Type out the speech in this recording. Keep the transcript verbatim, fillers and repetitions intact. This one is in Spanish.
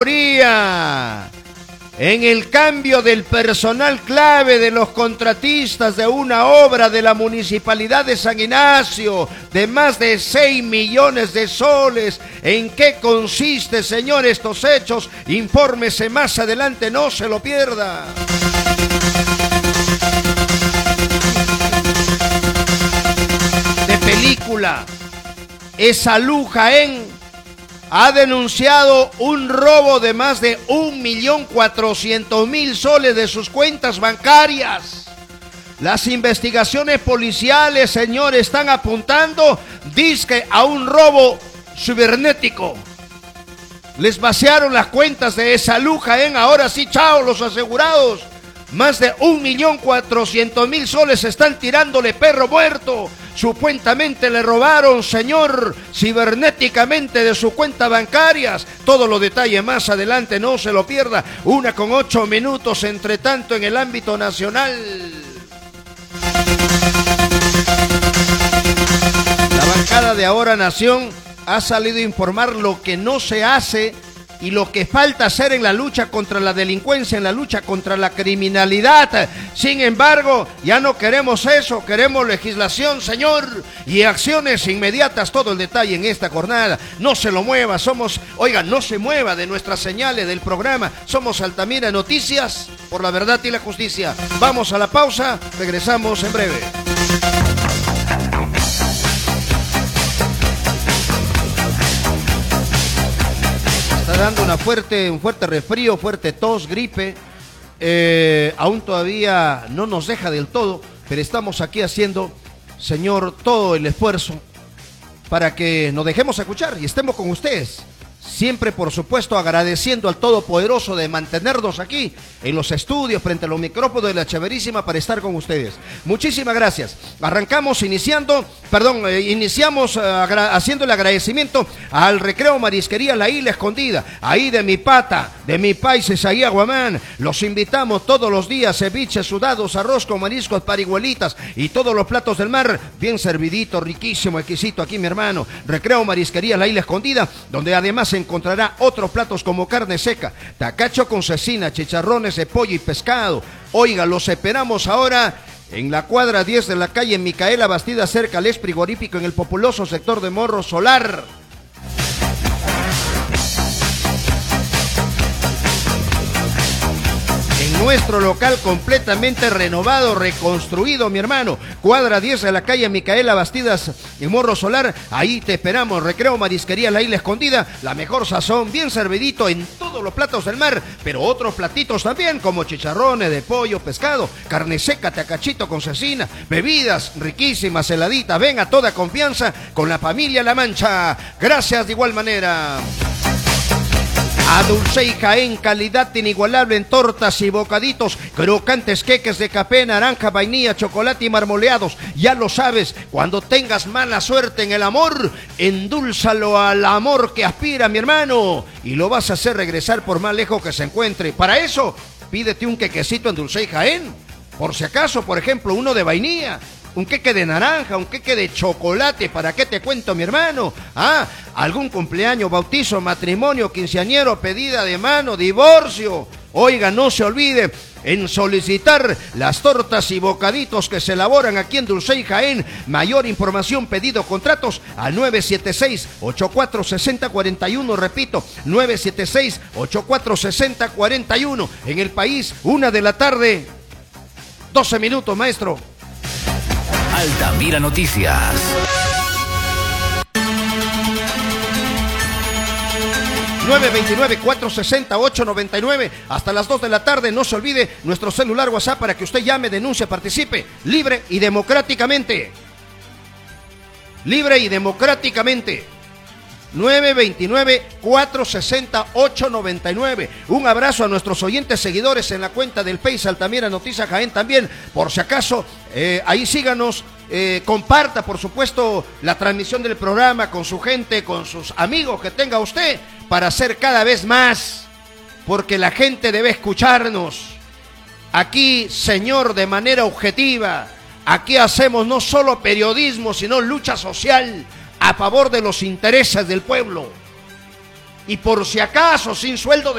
mayoría en el cambio del personal clave de los contratistas de una obra de la Municipalidad de San Ignacio de más de seis millones de soles. ¿En qué consiste, señor, estos hechos? Infórmese más adelante, no se lo pierda. De película, Esalú Jaén ha denunciado un robo de más de un millón cuatrocientos mil soles de sus cuentas bancarias. Las investigaciones policiales, señor, están apuntando, dizque, a un robo cibernético. Les vaciaron las cuentas de Esalú Jaén, ahora sí, chao, los asegurados. Más de un millón cuatrocientos mil soles están tirándole perro muerto. Supuestamente le robaron, señor, cibernéticamente de su cuenta bancarias. Todos los detalles más adelante, no se lo pierda. Una con ocho minutos, entre tanto, en el ámbito nacional. La bancada de Ahora Nación ha salido a informar lo que no se hace y lo que falta hacer en la lucha contra la delincuencia, en la lucha contra la criminalidad. Sin embargo, ya no queremos eso, queremos legislación, señor, y acciones inmediatas. Todo el detalle en esta jornada. No se lo mueva, somos, oiga, no se mueva de nuestras señales del programa. Somos Altamira Noticias, por la verdad y la justicia. Vamos a la pausa, regresamos en breve. Dando una fuerte, un fuerte resfrío, fuerte tos, gripe, eh, aún todavía no nos deja del todo, pero estamos aquí haciendo, señor, todo el esfuerzo para que nos dejemos escuchar y estemos con ustedes. Siempre, por supuesto, agradeciendo al Todopoderoso de mantenernos aquí en los estudios frente a los micrófonos de la Chéverísima para estar con ustedes. Muchísimas gracias. Arrancamos iniciando, perdón, eh, iniciamos eh, haciendo el agradecimiento al Recreo Marisquería La Isla Escondida, ahí de mi pata, de mi país, ahí Aguamán. Los invitamos todos los días, ceviches, sudados, arroz con mariscos, parihuelitas y todos los platos del mar, bien servidito, riquísimo, exquisito aquí, mi hermano. Recreo Marisquería La Isla Escondida, donde además se encontrará otros platos como carne seca, tacacho con cecina, chicharrones de pollo y pescado. Oiga, los esperamos ahora en la cuadra diez de la calle Micaela Bastida, cerca al ex frigorífico, en el populoso sector de Morro Solar. Nuestro local completamente renovado, reconstruido, mi hermano. Cuadra diez de la calle Micaela Bastidas y Morro Solar. Ahí te esperamos. Recreo Marisquería La Isla Escondida. La mejor sazón, bien servidito en todos los platos del mar, pero otros platitos también, como chicharrones de pollo, pescado, carne seca, tacachito con cecina, bebidas riquísimas, heladitas. Ven a toda confianza con la familia La Mancha. Gracias de igual manera. A Dulcey Jaén, calidad inigualable en tortas y bocaditos, crocantes queques de café, naranja, vainilla, chocolate y marmoleados. Ya lo sabes, cuando tengas mala suerte en el amor, endúlzalo al amor que aspira, mi hermano, y lo vas a hacer regresar por más lejos que se encuentre. Para eso, pídete un quequecito en Dulcey Jaén. Por si acaso, por ejemplo, uno de vainilla, un queque de naranja, un queque de chocolate. ¿Para qué te cuento, mi hermano? Ah, algún cumpleaños, bautizo, matrimonio, quinceañero, pedida de mano, divorcio. Oiga, no se olvide en solicitar las tortas y bocaditos que se elaboran aquí en Dulcey Jaén. Mayor información, pedido, contratos al nueve siete seis, ocho cuatro seis cero cuatro uno. Repito, nueve siete seis, ocho cuatro seis cero cuatro uno. En el país, una de la tarde, doce minutos, maestro. Altamira Noticias. nueve dos nueve, cuatro seis cero, ocho nueve nueve. Hasta las dos de la tarde. No se olvide nuestro celular WhatsApp para que usted llame, denuncie, participe libre y democráticamente. Libre y democráticamente. nueve dos nueve, cuatro seis cero, ocho nueve nueve. Un abrazo a nuestros oyentes seguidores en la cuenta del Face Altamira Noticias Jaén también. Por si acaso, eh, ahí síganos. Eh, comparta, por supuesto, la transmisión del programa con su gente, con sus amigos que tenga usted, para hacer cada vez más, porque la gente debe escucharnos. Aquí, señor, de manera objetiva, aquí hacemos no solo periodismo, sino lucha social a favor de los intereses del pueblo. Y por si acaso, sin sueldo de